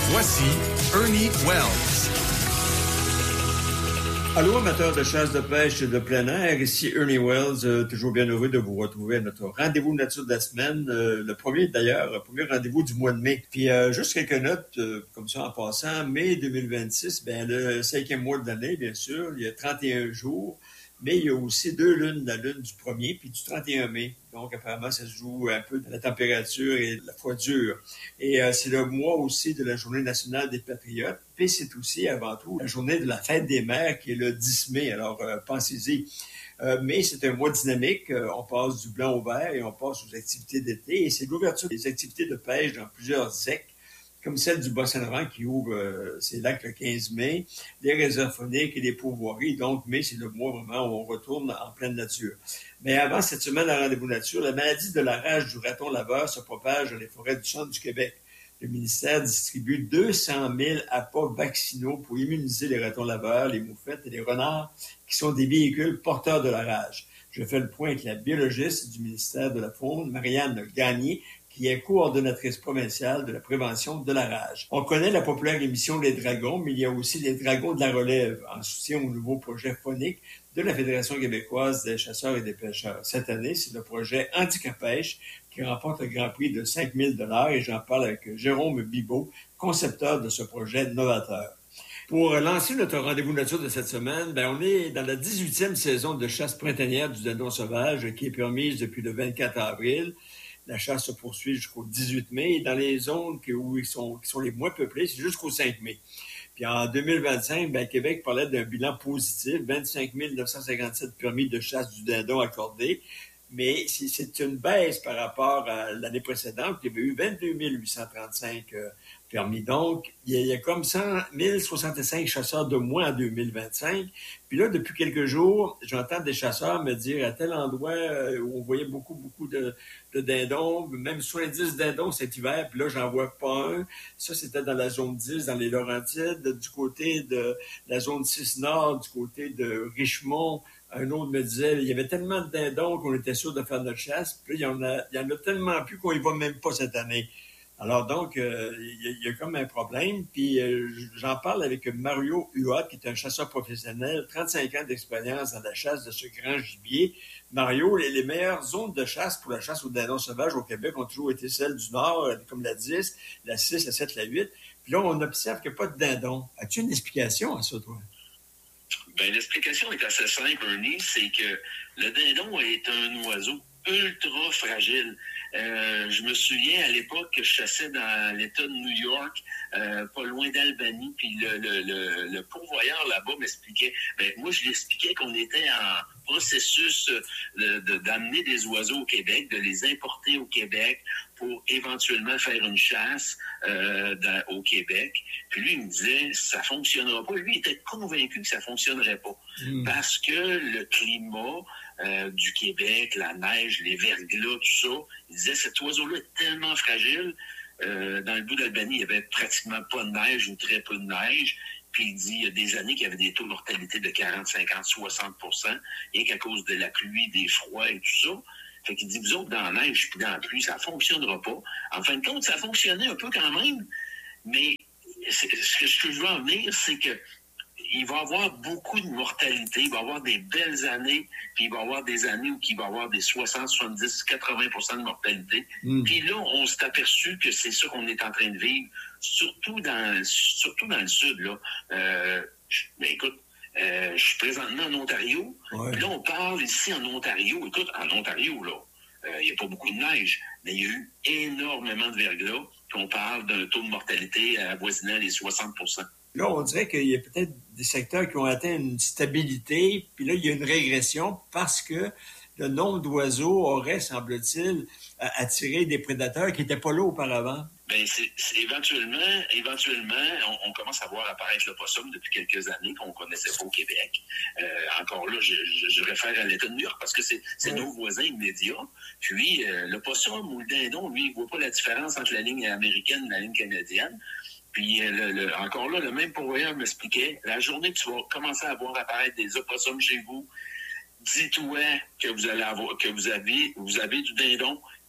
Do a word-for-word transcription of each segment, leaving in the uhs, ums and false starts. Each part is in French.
Voici Ernie Wells. Allô, amateurs de chasse de pêche de plein air, ici Ernie Wells, euh, toujours bien heureux de vous retrouver à notre rendez-vous nature de la semaine, euh, le premier d'ailleurs, le premier rendez-vous du mois de mai. Puis euh, juste quelques notes, euh, comme ça en passant, mai deux mille vingt-six, ben le cinquième mois de l'année, bien sûr, il y a trente et un jours, mais il y a aussi deux lunes, la lune du premier puis du trente et un mai. Donc apparemment, ça se joue un peu de la température et de la froidure. Et euh, c'est le mois aussi de la Journée nationale des patriotes. Puis c'est aussi, avant tout, la journée de la fête des mères qui est le dix mai. Alors, euh, pensez-y. Euh, mais c'est un mois dynamique. Euh, on passe du blanc au vert et on passe aux activités d'été. Et c'est l'ouverture des activités de pêche dans plusieurs zecs, comme celle du Bas-Saint-Laurent qui ouvre euh, ses lacs le quinze mai, les réserves fauniques et les pourvoiries. Donc, mai, c'est le mois vraiment où on retourne en pleine nature. Mais avant cette semaine à Rendez-vous Nature, la maladie de la rage du raton laveur se propage dans les forêts du centre du Québec. Le ministère distribue deux cent mille appâts vaccinaux pour immuniser les ratons laveurs, les moufettes et les renards, qui sont des véhicules porteurs de la rage. Je fais le point avec la biologiste du ministère de la Faune, Marianne Gagné, qui est coordonnatrice provinciale de la prévention de la rage. On connaît la populaire émission Les Dragons, mais il y a aussi les Dragons de la relève, en soutien au nouveau projet phonique de la Fédération québécoise des chasseurs et des pêcheurs. Cette année, c'est le projet Handicapêche qui remporte le grand prix de cinq mille dollars et j'en parle avec Jérôme Bibeau, concepteur de ce projet novateur. Pour lancer notre rendez-vous nature de cette semaine, ben on est dans la dix-huitième saison de chasse printanière du dindon sauvage qui est permise depuis le vingt-quatre avril. La chasse se poursuit jusqu'au dix-huit mai et dans les zones qui, où ils sont, qui sont les moins peuplées, c'est jusqu'au cinq mai. Puis en deux mille vingt-cinq, ben, Québec parlait d'un bilan positif, vingt-cinq mille neuf cent cinquante-sept permis de chasse du dindon accordés, mais c'est une baisse par rapport à l'année précédente, il y avait eu vingt-deux mille huit cent trente-cinq euh, permis. Donc, il y, a, il y a comme cent mille soixante-cinq chasseurs de moins en deux mille vingt-cinq. Puis là, depuis quelques jours, j'entends des chasseurs me dire à tel endroit euh, où on voyait beaucoup, beaucoup de, de dindons, même soixante-dix dindons cet hiver, puis là, j'en vois pas un. Ça, c'était dans la zone dix, dans les Laurentides, du côté de la zone six Nord, du côté de Richemont. Un autre me disait, il y avait tellement de dindons qu'on était sûr de faire notre chasse, puis là, il y en a, il y en a tellement plus qu'on y va même pas cette année. Alors donc, euh, il, y a, il y a comme un problème. Puis euh, j'en parle avec Mario Huot, qui est un chasseur professionnel, trente-cinq ans d'expérience dans la chasse de ce grand gibier. Mario, les, les meilleures zones de chasse pour la chasse aux dindons sauvages au Québec ont toujours été celles du Nord, comme la dix, la six, la sept, la huit. Puis là, on observe qu'il n'y a pas de dindons. As-tu une explication à ça, toi? Bien, l'explication est assez simple, Ernie, c'est que le dindon est un oiseau ultra fragile. Euh, je me souviens à l'époque que je chassais dans l'État de New York, euh, pas loin d'Albany, puis le, le, le, le pourvoyeur là-bas m'expliquait, ben, moi je lui expliquais qu'on était en processus de, de, d'amener des oiseaux au Québec, de les importer au Québec pour éventuellement faire une chasse euh, dans, au Québec. Puis lui, il me disait, ça fonctionnera pas. Lui, il était convaincu que ça fonctionnerait pas. Mmh. Parce que le climat euh, du Québec, la neige, les verglas, tout ça, il disait, cet oiseau-là est tellement fragile. Euh, dans le bout d'Albany, il y avait pratiquement pas de neige ou très peu de neige. Puis il dit, il y a des années qu'il y avait des taux de mortalité de quarante, cinquante, soixante pour cent, rien qu'à cause de la pluie, des froids et tout ça. Fait qu'il dit, vous autres, dans la neige puis dans la pluie, ça ne fonctionnera pas. En fin de compte, ça fonctionnait un peu quand même, mais c'est, ce, que, ce que je veux en venir, c'est que il va y avoir beaucoup de mortalité, il va y avoir des belles années, puis il va y avoir des années où il va y avoir des soixante, soixante-dix, quatre-vingts pour cent de mortalité. Mm. Puis là, on s'est aperçu que c'est ça qu'on est en train de vivre, surtout dans, surtout dans le sud. Là. Euh, ben, écoute, euh, je suis présentement en Ontario, ouais. Puis là, on parle ici en Ontario. Écoute, en Ontario, là, il euh, n'y a pas beaucoup de neige, mais il y a eu énormément de verglas, puis on parle d'un taux de mortalité avoisinant les soixante pour cent. Là, on dirait qu'il y a peut-être des secteurs qui ont atteint une stabilité, puis là, il y a une régression parce que le nombre d'oiseaux aurait, semble-t-il, attiré des prédateurs qui n'étaient pas là auparavant. Bien, c'est, c'est éventuellement, éventuellement on, on commence à voir apparaître l'opossum depuis quelques années qu'on ne connaissait pas au Québec. Euh, encore là, je, je, je réfère à l'État de New York parce que c'est, c'est oui. Nos voisins immédiats. Puis, euh, l'opossum ou le dindon, lui, il ne voit pas la différence entre la ligne américaine et la ligne canadienne. Puis, le, le, encore là, le même pourvoyeur m'expliquait, la journée que tu vas commencer à voir apparaître des opossums chez vous, dis-toi que vous allez avoir, que vous avez, vous avez du dindon,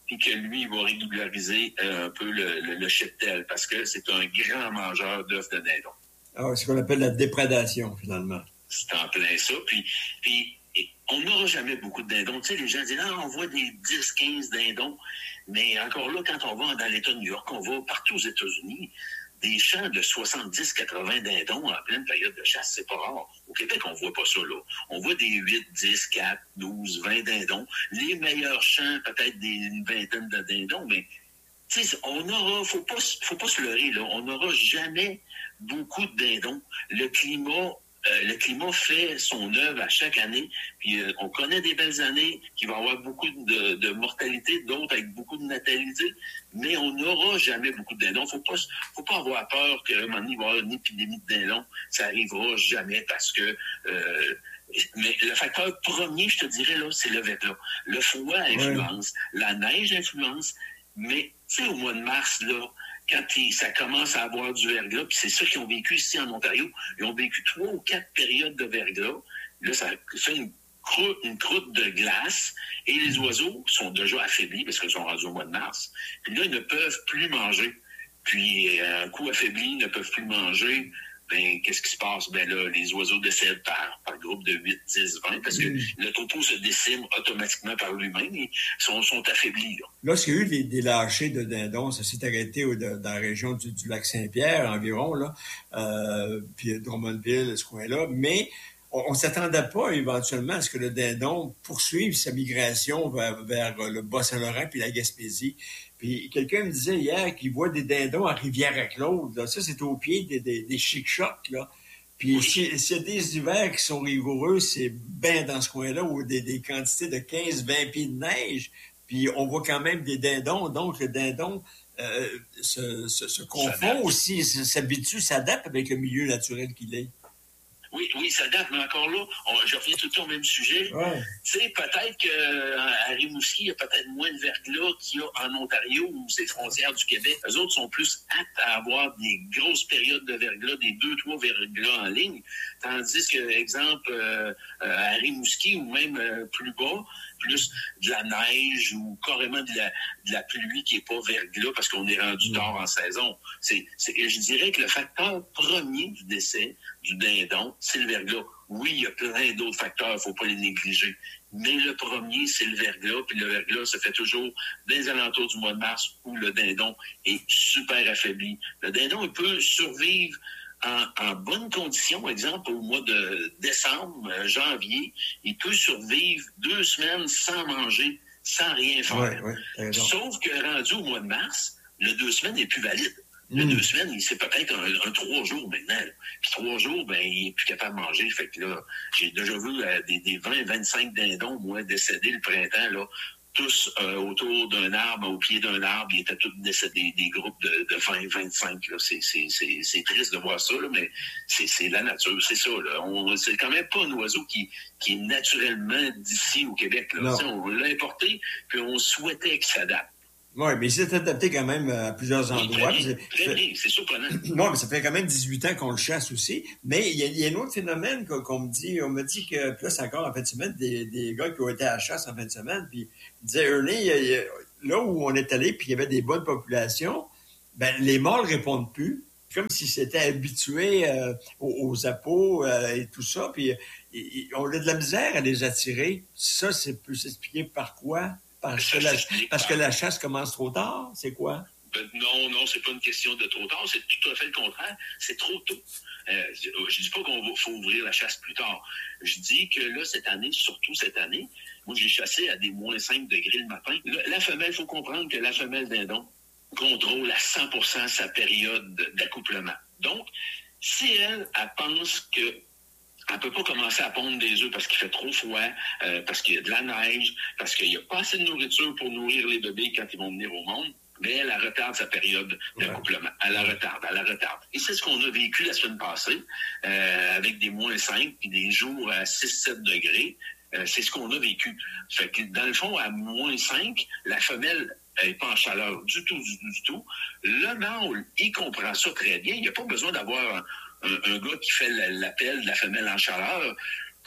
puis que lui, il va régulariser euh, un peu le, le, le cheptel, parce que c'est un grand mangeur d'œufs de dindon. Ah, c'est ce qu'on appelle la déprédation, finalement. C'est en plein ça. Puis, puis on n'aura jamais beaucoup de dindons. Tu sais, les gens disent, ah, on voit des dix, quinze dindons. Mais encore là, quand on va dans l'État de New York, on va partout aux États-Unis, des champs de soixante-dix, quatre-vingts dindons en pleine période de chasse, c'est pas rare. Au Québec, on voit pas ça, là. On voit des huit, dix, quatre, douze, vingt dindons. Les meilleurs champs, peut-être des, une vingtaine de dindons, mais tu sais, on aura, faut pas, faut pas se leurrer, là. On n'aura jamais beaucoup de dindons. Le climat, euh, le climat fait son œuvre à chaque année. Puis euh, on connaît des belles années qui vont avoir beaucoup de, de mortalité, d'autres avec beaucoup de natalité, mais on n'aura jamais beaucoup de dindons. Faut pas, faut pas avoir peur qu'à un moment donné, il va y avoir une épidémie de dindons. Ça arrivera jamais parce que euh, mais le facteur premier, je te dirais, là, c'est le verglas. Le froid influence, ouais. La neige influence, mais tu sais, au mois de mars, là, quand il, ça commence à avoir du verglas, puis c'est ça qu'ils ont vécu ici en Ontario, ils ont vécu trois ou quatre périodes de verglas. Là, ça fait une croûte, une croûte de glace, et les oiseaux sont déjà affaiblis parce qu'ils sont rendus au mois de mars. Puis là, ils ne peuvent plus manger. Puis, un coup affaiblis, ils ne peuvent plus manger. Ben, qu'est-ce qui se passe? Ben là, les oiseaux décèdent par, par groupe de huit, dix, vingt, parce que mmh. le troupeau se décime automatiquement par lui-même. Ils sont, sont affaiblis, là. Lorsqu'il y a eu des, des lâchers de dindons, ça s'est arrêté au, de, dans la région du, du lac Saint-Pierre environ, là, euh, puis Drummondville, ce coin-là, mais on ne s'attendait pas éventuellement à ce que le dindon poursuive sa migration vers, vers le Bas-Saint-Laurent puis la Gaspésie. Puis quelqu'un me disait hier qu'il voit des dindons à Rivière-à-Claude. Là. Ça, c'est au pied des, des, des chic-chocs, là. Puis s'il si y a des hivers qui sont rigoureux, c'est bien dans ce coin-là, où des, des quantités de quinze à vingt pieds de neige. Puis on voit quand même des dindons. Donc, le dindon euh, se, se, se confond aussi, s'habitue, s'adapte avec le milieu naturel qu'il est. Oui, oui, ça date, mais encore là, on, je reviens tout le temps au même sujet. Ouais. Tu sais, peut-être qu'à Rimouski, il y a peut-être moins de verglas qu'il y a en Ontario ou ses frontières du Québec. Eux autres sont plus aptes à avoir des grosses périodes de verglas, des deux, trois verglas en ligne. Tandis que, exemple, euh, à Rimouski ou même euh, plus bas, plus de la neige ou carrément de la, de la pluie qui n'est pas verglas parce qu'on est rendu tard en saison. C'est, c'est, je dirais que le facteur premier du décès du dindon, c'est le verglas. Oui, il y a plein d'autres facteurs, il ne faut pas les négliger. Mais le premier, c'est le verglas. Puis le verglas se fait toujours dans les alentours du mois de mars où le dindon est super affaibli. Le dindon, il peut survivre En, en bonne condition, exemple, au mois de décembre, euh, janvier, il peut survivre deux semaines sans manger, sans rien faire. Ouais, ouais, Sauf que rendu au mois de mars, le deux semaines n'est plus valide. Le mmh. deux semaines, il c'est peut-être un, un trois jours maintenant. Là. Puis trois jours, ben, il est plus capable de manger. Fait que là, j'ai déjà vu euh, des, des vingt, vingt-cinq dindons, moi, décédés le printemps, là. Tous euh, autour d'un arbre, au pied d'un arbre, ils étaient tous décédés, des groupes de, de vingt, vingt-cinq. Là. C'est, c'est, c'est, c'est triste de voir ça, là, mais c'est, c'est la nature, c'est ça. Là. On, c'est quand même pas un oiseau qui, qui est naturellement d'ici au Québec. Là. On l'a importé, puis on souhaitait qu'il s'adapte. Oui, mais il s'est adapté quand même à plusieurs endroits. Oui, très bien, très bien, c'est surprenant. Non, mais ça fait quand même dix-huit ans qu'on le chasse aussi. Mais il y a, il y a un autre phénomène qu'on, qu'on me dit. On me dit que, puis là, c'est encore en fin de semaine, des, des gars qui ont été à la chasse en fin de semaine, puis ils disaient, Ernie, là où on est allé, puis il y avait des bonnes populations, ben les mâles répondent plus. Comme s'ils s'étaient habitués euh, aux, aux appos euh, et tout ça, puis et, on a de la misère à les attirer. Ça, c'est peut s'expliquer par quoi? Parce, que la, parce que la chasse commence trop tard? C'est quoi? Ben non, non, c'est pas une question de trop tard. C'est tout à fait le contraire. C'est trop tôt. Euh, je dis pas qu'il faut ouvrir la chasse plus tard. Je dis que là, cette année, surtout cette année, moi, j'ai chassé à des moins cinq degrés le matin. Là, la femelle, il faut comprendre que la femelle dindon contrôle à cent pour cent sa période d'accouplement. Donc, si elle, elle pense que elle ne peut pas commencer à pondre des œufs parce qu'il fait trop froid, euh, parce qu'il y a de la neige, parce qu'il n'y a pas assez de nourriture pour nourrir les bébés quand ils vont venir au monde, mais elle, elle retarde sa période d'accouplement. Elle la retarde, elle la retarde. Et c'est ce qu'on a vécu la semaine passée, euh, avec des moins cinq puis des jours à six sept degrés. Euh, c'est ce qu'on a vécu. Fait que dans le fond, à moins cinq, la femelle n'est pas en chaleur du tout, du tout, du tout. Le mâle, il comprend ça très bien. Il n'y a pas besoin d'avoir un, un, un gars qui fait l'appel de la femelle en chaleur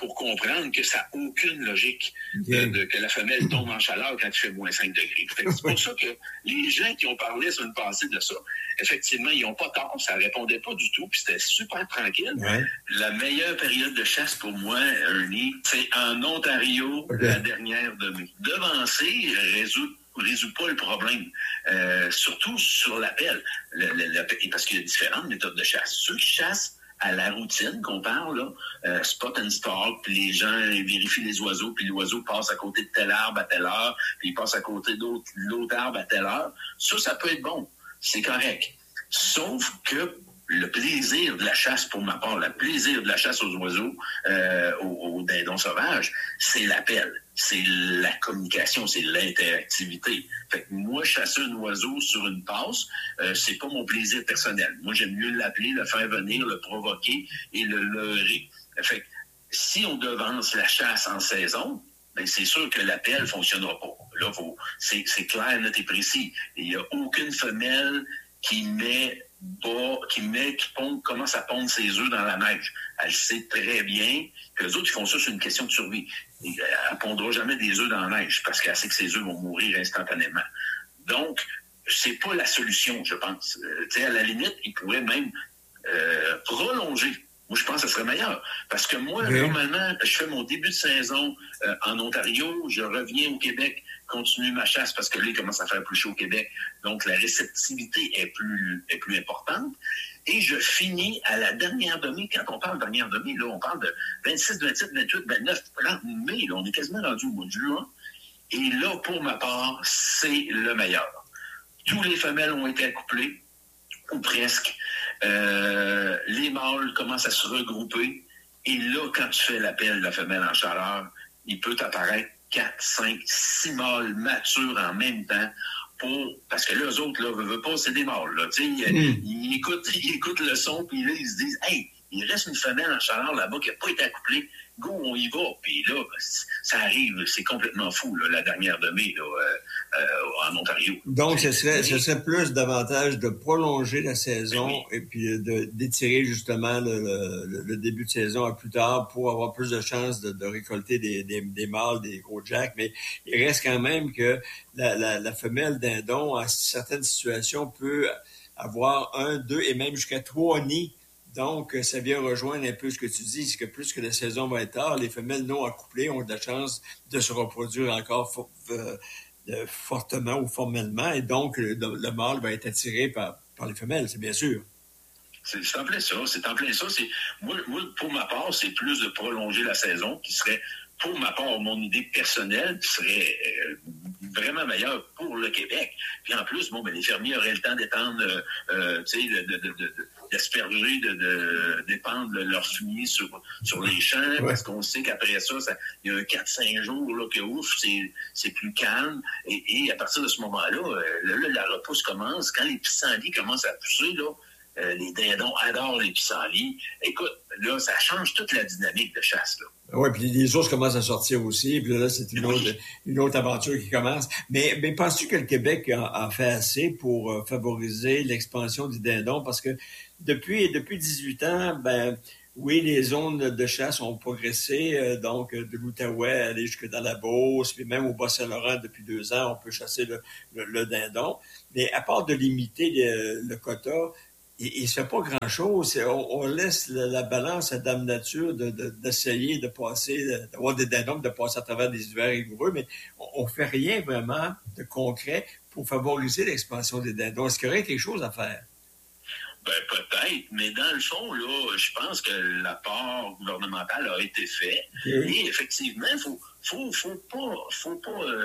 pour comprendre que ça n'a aucune logique okay. de, de, que la femelle tombe en chaleur quand il fait moins cinq degrés. Fait que c'est pour ça que les gens qui ont parlé sur une passée de ça, effectivement, ils n'ont pas tort, ça ne répondait pas du tout, puis c'était super tranquille. Ouais. La meilleure période de chasse pour moi, Ernie, c'est en Ontario, okay. la dernière de mai. Devancer résout résout pas le problème, euh, surtout sur l'appel, le, le, le, parce qu'il y a différentes méthodes de chasse. Ceux qui chassent à la routine qu'on parle, là, euh, spot and stalk, puis les gens vérifient les oiseaux, puis l'oiseau passe à côté de tel arbre à telle heure, puis il passe à côté d'autre, l'autre arbre à telle heure. Ça, ça peut être bon. C'est correct. Sauf que le plaisir de la chasse, pour ma part, le plaisir de la chasse aux oiseaux, euh, aux, aux dindons sauvages, c'est l'appel. C'est la communication, c'est l'interactivité. Fait que moi, chasser un oiseau sur une passe, euh, c'est pas mon plaisir personnel. Moi, j'aime mieux l'appeler, le faire venir, le provoquer et le leurrer. Fait que si on devance la chasse en saison, ben c'est sûr que l'appel fonctionnera pas. Là, faut, c'est, c'est clair, net et précis. Il n'y a aucune femelle qui met bas, qui met, qui pond, commence à pondre ses œufs dans la neige. Elle sait très bien que les autres, ils font ça sur une question de survie. Elle ne pondra jamais des œufs dans la neige parce qu'elle sait que ses œufs vont mourir instantanément. Donc, c'est pas la solution, je pense. Euh, tu sais, à la limite, ils pourraient même euh, prolonger. Moi, je pense que ce serait meilleur. Parce que moi, oui. normalement, je fais mon début de saison euh, en Ontario, je reviens au Québec, continue ma chasse parce que là, il commence à faire plus chaud au Québec. Donc, la réceptivité est plus, est plus importante. Et je finis à la dernière demi. Quand on parle de dernière demi, là, on parle de vingt-six, vingt-sept, vingt-huit, vingt-neuf, trente mai. Là, on est quasiment rendu au mois de juin. Et là, pour ma part, c'est le meilleur. Tous les femelles ont été accouplées, ou presque. Euh, les mâles commencent à se regrouper. Et là, quand tu fais l'appel de la femelle en chaleur, il peut apparaître quatre, cinq, six mâles matures en même temps. Pour, parce que là, eux autres, là, veulent pas, c'est des mâles, là. Tu sais, ils, mm. ils, écoutent, ils écoutent le son, puis là, ils se disent, hey, il reste une femelle en chaleur là-bas qui n'a pas été accouplée. Go, on y va. Puis là, ça arrive, c'est complètement fou, là, la dernière de mai, là, euh, euh, en Ontario. Donc, ce serait, ce serait plus davantage de prolonger la saison oui. et puis de, d'étirer justement le, le, le début de saison à plus tard pour avoir plus de chances de, de récolter des, des, des mâles, des gros jacks. Mais il reste quand même que la, la, la femelle dindon, en certaines situations, peut avoir un, deux et même jusqu'à trois nids. Donc, ça vient rejoindre un peu ce que tu dis, c'est que plus que la saison va être tard, les femelles non accouplées ont de la chance de se reproduire encore for, euh, de, fortement ou formellement, et donc le, le mâle va être attiré par, par les femelles, c'est bien sûr. C'est, c'est en plein ça, c'est en plein ça. C'est, moi, moi, pour ma part, c'est plus de prolonger la saison qui serait, pour ma part, mon idée personnelle, qui serait euh, vraiment meilleure pour le Québec. Puis en plus, bon, ben, les fermiers auraient le temps d'étendre, euh, euh, tu sais, de, de, de, de, d'asperger, de, de, d'épandre leur fumier sur, sur les champs, ouais. parce qu'on sait qu'après ça, ça, il y a un quatre cinq jours là, que ouf, c'est, c'est plus calme. Et, et à partir de ce moment-là, euh, là, là, la repousse commence. Quand les pissenlits commencent à pousser, là, Euh, les dindons adorent les pissenlits. Écoute, là, ça change toute la dynamique de chasse, là. Oui, puis les ours commencent à sortir aussi, puis là, c'est une autre, une autre aventure qui commence. Mais, mais penses-tu que le Québec a, a fait assez pour euh, favoriser l'expansion des dindons? Parce que depuis, depuis dix-huit ans, ben, oui, les zones de chasse ont progressé, euh, donc de l'Outaouais aller jusque dans la Beauce, puis même au Bas-Saint-Laurent, depuis deux ans, on peut chasser le, le, le dindon. Mais à part de limiter le, le quota, il ne se fait pas grand-chose. On, on laisse la, la balance à Dame Nature de, de, d'essayer de passer, d'avoir des dindons, de passer à travers des hivers rigoureux, mais on ne fait rien vraiment de concret pour favoriser l'expansion des dindons. Est-ce qu'il y aurait quelque chose à faire? Ben, peut-être, mais dans le fond, là, je pense que l'apport gouvernemental a été fait. Okay. Et effectivement, il faut, faut, faut pas, faut pas euh,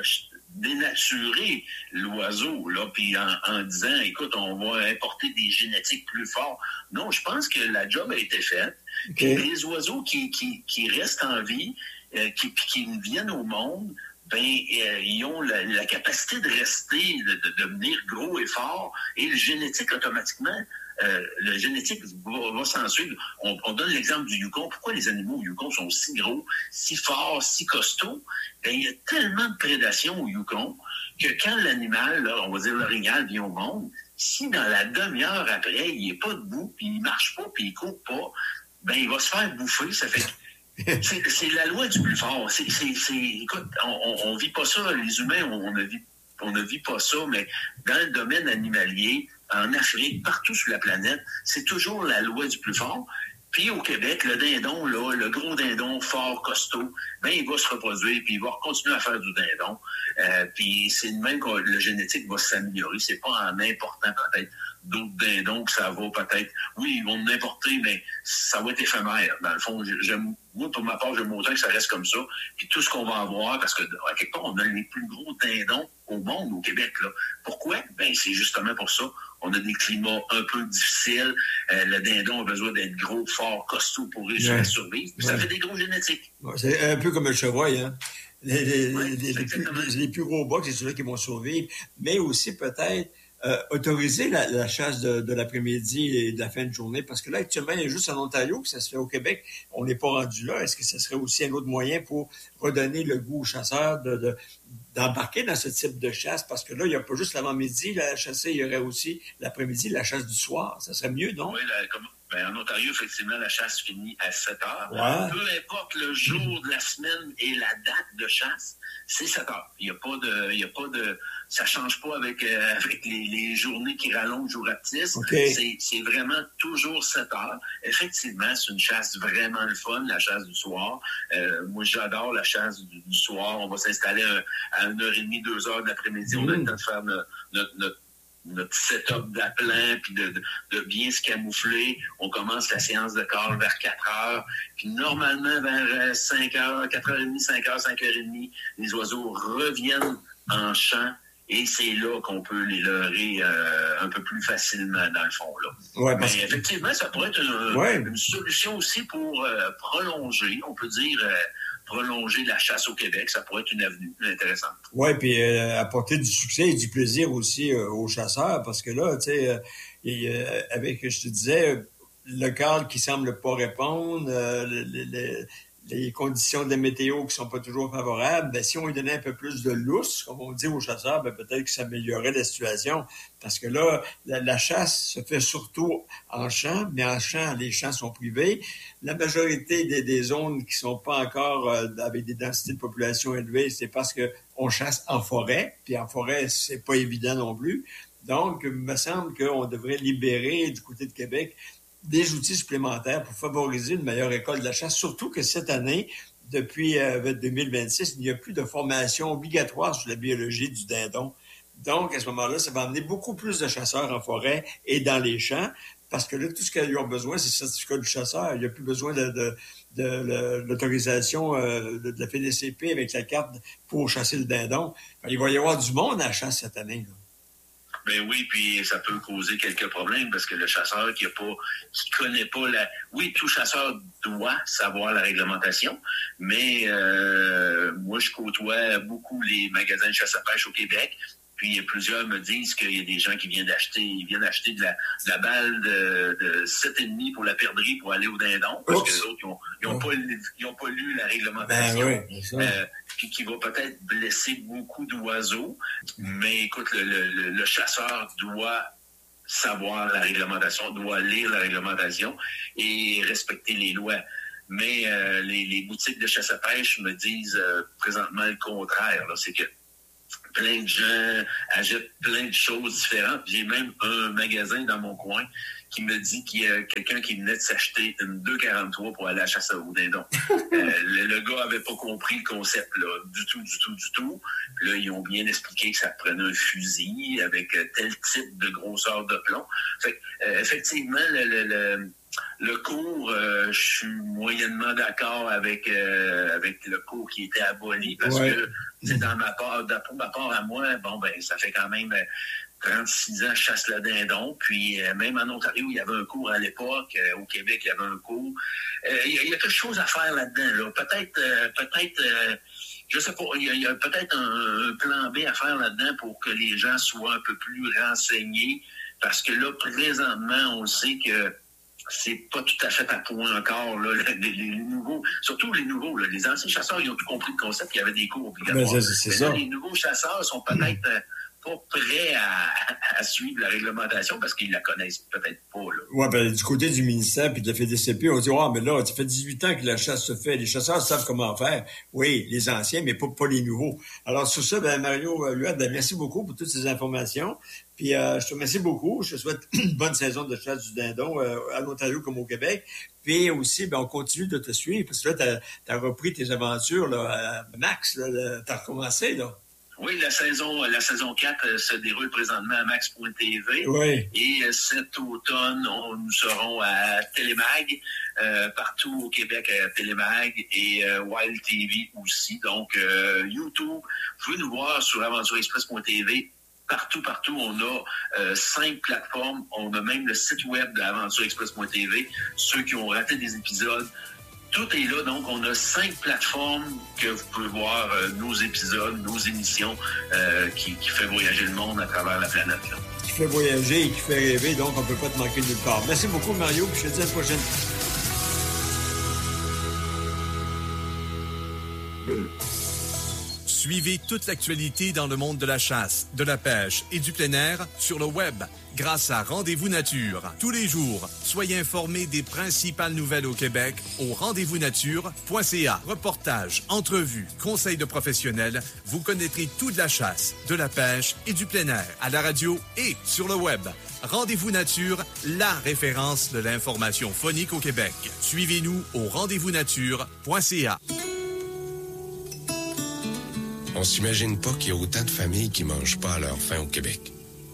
dénaturer l'oiseau, là, puis en, en disant, écoute, on va importer des génétiques plus forts. Non, je pense que la job a été faite. Okay. Les oiseaux qui, qui, qui restent en vie, euh, qui, qui viennent au monde, ben, euh, ils ont la, la capacité de rester, de, de devenir gros et forts, et le génétique, automatiquement, Euh, le génétique va, va s'en suivre. On, on donne l'exemple du Yukon. Pourquoi les animaux au Yukon sont si gros, si forts, si costauds? Ben, il y a tellement de prédation au Yukon que quand l'animal, là, on va dire l'orignal, vient au monde, si dans la demi-heure après, il n'est pas debout, puis il ne marche pas, puis il ne court pas, ben, il va se faire bouffer. Ça fait c'est, c'est la loi du plus fort. C'est, c'est, c'est, écoute, on ne vit pas ça, les humains, on ne vit, on ne vit pas ça, mais dans le domaine animalier, en Afrique, partout sur la planète, c'est toujours la loi du plus fort. Puis au Québec, le dindon, là, le gros dindon fort, costaud, ben il va se reproduire, puis il va continuer à faire du dindon. Euh, puis c'est de même que le génétique va s'améliorer. C'est pas en important peut-être d'autres dindons que ça va peut-être... Oui, ils vont en importer, mais ça va être éphémère. Dans le fond, j'aime, moi, pour ma part, j'aime autant que ça reste comme ça. Puis tout ce qu'on va avoir, parce que à quelque part, on a les plus gros dindons au monde, au Québec, là. Pourquoi? Ben c'est justement pour ça. On a des climats un peu difficiles. Euh, le dindon a besoin d'être gros, fort, costaud pour réussir ouais. à survivre. Puis ouais. ça fait des gros génétiques. Ouais, c'est un peu comme le chevreuil, hein? Les, les, ouais, les, les, plus, les, les plus gros bocs, c'est ceux-là qui vont survivre. Mais aussi, peut-être, euh, autoriser la, la chasse de, de l'après-midi et de la fin de journée. Parce que là, actuellement, il y a juste en Ontario que ça se fait au Québec. On n'est pas rendu là. Est-ce que ce serait aussi un autre moyen pour redonner le goût aux chasseurs de, de, d'embarquer dans ce type de chasse? Parce que là, il n'y a pas juste l'avant-midi la chasser, il y aurait aussi l'après-midi la chasse du soir. Ça serait mieux, non? Oui, la, comme, ben, en Ontario, effectivement, la chasse finit à sept heures. Ouais. Peu importe le jour de la semaine et la date de chasse, c'est sept heures. Il n'y a pas de... Il y a pas de ça ne change pas avec, euh, avec les, les journées qui rallongent ou rapetissent. Okay. C'est, c'est vraiment toujours sept heures. Effectivement, c'est une chasse vraiment le fun, la chasse du soir. Euh, moi, j'adore la chasse du, du soir. On va s'installer un, à une heure et demie, deux heures de l'après-midi. Mmh. On a le temps de faire notre, notre, notre, notre setup d'appelant, puis de, de, de bien se camoufler. On commence la séance de call vers quatre heures. Puis normalement, vers cinq heures, quatre heures trente, cinq heures, cinq heures trente, les oiseaux reviennent en champ. Et c'est là qu'on peut les leurrer euh, un peu plus facilement, dans le fond. Là. Ouais, parce Mais que... effectivement, ça pourrait être une, ouais. une solution aussi pour euh, prolonger, on peut dire, euh, prolonger la chasse au Québec. Ça pourrait être une avenue intéressante. Oui, puis euh, apporter du succès et du plaisir aussi euh, aux chasseurs, parce que là, tu sais, euh, euh, avec, je te disais, le cadre qui semble pas répondre, euh, le, le, le les conditions de la météo qui sont pas toujours favorables, ben, si on lui donnait un peu plus de lousse, comme on dit aux chasseurs, ben, peut-être que ça améliorerait la situation. Parce que là, la, la chasse se fait surtout en champ, mais en champ, les champs sont privés. La majorité des, des zones qui sont pas encore euh, avec des densités de population élevées, c'est parce que on chasse en forêt, puis en forêt, c'est pas évident non plus. Donc, il me semble qu'on devrait libérer du côté de Québec des outils supplémentaires pour favoriser une meilleure école de la chasse, surtout que cette année, depuis euh, deux mille vingt-six, il n'y a plus de formation obligatoire sur la biologie du dindon. Donc, à ce moment-là, ça va amener beaucoup plus de chasseurs en forêt et dans les champs, parce que là, tout ce qu'ils ont besoin, c'est le certificat du chasseur. Il n'y a plus besoin de, de, de, de l'autorisation euh, de, de la F D C P avec la carte pour chasser le dindon. Enfin, il va y avoir du monde à la chasse cette année, là. Ben oui, puis ça peut causer quelques problèmes parce que le chasseur qui a pas, qui connaît pas la, oui, tout chasseur doit savoir la réglementation, mais euh, moi je côtoie beaucoup les magasins de chasse à pêche au Québec. Puis plusieurs me disent qu'il y a des gens qui viennent d'acheter, ils viennent d'acheter de la, de la balle de, de sept virgule cinq pour la perdrix pour aller au dindon, parce Oups. que les autres, ils ont, ils ont, oh. pas, ils ont pas lu la réglementation. Ben oui, c'est ça. Euh, puis qui va peut-être blesser beaucoup d'oiseaux. Mais écoute, le, le, le chasseur doit savoir la réglementation, doit lire la réglementation et respecter les lois. Mais euh, les, les boutiques de chasse à pêche me disent euh, présentement le contraire. Là, c'est que plein de gens achètent plein de choses différentes. J'ai même un magasin dans mon coin qui me dit qu'il y a quelqu'un qui venait de s'acheter une deux quarante-trois pour aller à la chasse au dindon. euh, le, le gars avait pas compris le concept, là, du tout, du tout, du tout. Puis là, ils ont bien expliqué que ça prenait un fusil avec tel type de grosseur de plomb. Fait que, euh, effectivement, le, le, le Le cours, euh, je suis moyennement d'accord avec euh, avec le cours qui était aboli parce ouais. que c'est dans ma part, pour ma part à moi, bon ben ça fait quand même trente-six ans que je chasse le dindon, puis euh, même en Ontario, il y avait un cours à l'époque, euh, au Québec, il y avait un cours. Euh, il, y a, il y a quelque chose à faire là-dedans, là. Peut-être, euh, peut-être, euh, je sais pas, il y a, il y a peut-être un, un plan B à faire là-dedans pour que les gens soient un peu plus renseignés, parce que là, présentement, on sait que c'est pas tout à fait à point encore, là, les, les, les nouveaux, surtout les nouveaux, là, les anciens chasseurs, ils ont tout compris le concept, il y avait des cours obligatoires. Ben, c'est, c'est Mais là, les nouveaux chasseurs sont peut-être, mmh. pas prêts à, à suivre la réglementation parce qu'ils la connaissent peut-être pas. Oui, ben, du côté du ministère puis de la F D C P, on dit, oh, mais là, ça fait dix-huit ans que la chasse se fait. Les chasseurs savent comment faire. Oui, les anciens, mais pas, pas les nouveaux. Alors, sur ça, ben, Mario Huard, ben, merci beaucoup pour toutes ces informations. Puis, euh, je te remercie beaucoup. Je te souhaite une bonne saison de chasse du dindon euh, à l'Ontario comme au Québec. Puis aussi, ben, on continue de te suivre parce que là, tu as repris tes aventures là, à Max. Tu as recommencé, là. Oui, la saison la saison quatre se déroule présentement à max point t v. Oui. Et cet automne, on, nous serons à Télémag, euh, partout au Québec à Télémag et euh, Wild T V aussi. Donc, euh, YouTube, vous pouvez nous voir sur aventure express point t v. Partout, partout, on a euh, cinq plateformes. On a même le site web de aventure express point t v. Ceux qui ont raté des épisodes, tout est là. Donc, on a cinq plateformes que vous pouvez voir euh, nos épisodes, nos émissions euh, qui, qui fait voyager le monde à travers la planète. Là. Qui fait voyager et qui fait rêver. Donc, on ne peut pas te manquer nulle part. Merci beaucoup, Mario. Puis je te dis à la prochaine. Suivez toute l'actualité dans le monde de la chasse, de la pêche et du plein air sur le web grâce à Rendez-vous Nature. Tous les jours, soyez informés des principales nouvelles au Québec au rendez-vous nature point c a. Reportages, entrevues, conseils de professionnels, vous connaîtrez tout de la chasse, de la pêche et du plein air à la radio et sur le web. Rendez-vous Nature, la référence de l'information phonique au Québec. Suivez-nous au rendez-vous nature point c a. On s'imagine pas qu'il y a autant de familles qui mangent pas à leur faim au Québec.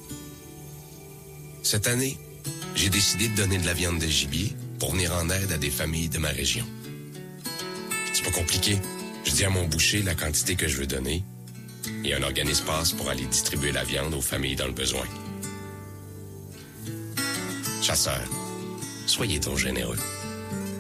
Cette année, j'ai décidé de donner de la viande de gibier pour venir en aide à des familles de ma région. C'est pas compliqué. Je dis à mon boucher la quantité que je veux donner et un organisme passe pour aller distribuer la viande aux familles dans le besoin. Chasseurs, soyez donc généreux.